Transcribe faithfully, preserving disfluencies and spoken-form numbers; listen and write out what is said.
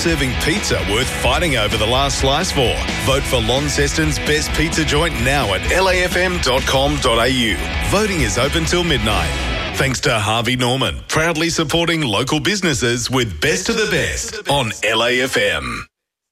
serving pizza worth fighting over the last slice for? Vote for Launceston's best pizza joint now at L A F M dot com dot A U. Voting is open till midnight. Thanks to Harvey Norman, proudly supporting local businesses with Best of the Best on L A F M.